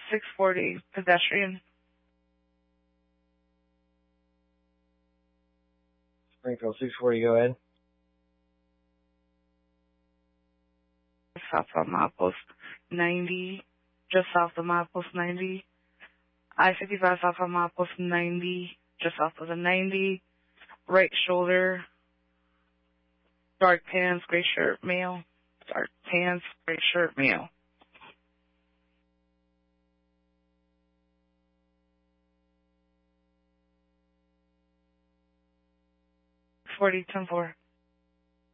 640 pedestrian. Springfield 640, go ahead. South of milepost 90, just south of milepost 90. I-55 south of milepost 90, just south of the 90. Right shoulder, dark pants, gray shirt, male. Dark pants, gray shirt, male. 40, 10-4.